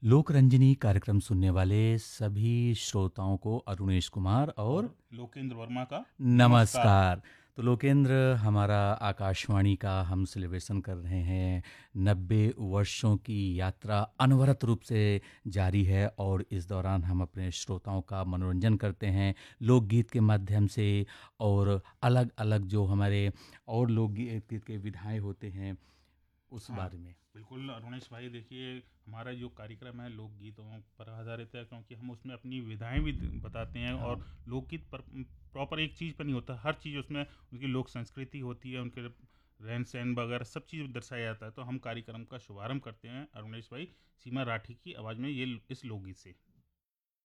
लोक रंजनी कार्यक्रम सुनने वाले सभी श्रोताओं को अरुणेश कुमार और और लोकेंद्र वर्मा का नमस्कार। नमस्कार। तो लोकेंद्र, हमारा आकाशवाणी का हम सेलिब्रेशन कर रहे हैं। 90 वर्षों की यात्रा अनवरत रूप से जारी है और इस दौरान हम अपने श्रोताओं का मनोरंजन करते हैं लोकगीत के माध्यम से। और अलग अलग जो हमारे और लोकगीत के विधाएं होते हैं उस हाँ, बारे में। बिल्कुल अरुणेश भाई, देखिए हमारा जो कार्यक्रम है लोकगीतों पर आधारित है, क्योंकि हम उसमें अपनी विधाएं भी बताते हैं। हाँ, और लोकगीत पर प्रॉपर एक चीज़ पर नहीं होता, हर चीज़ उसमें उनकी लोक संस्कृति होती है, उनके रहन सहन वगैरह सब चीज़ दर्शाया जाता है। तो हम कार्यक्रम का शुभारंभ करते हैं अरुणेश भाई सीमा राठी की आवाज़ में, ये इस लोकगीत से।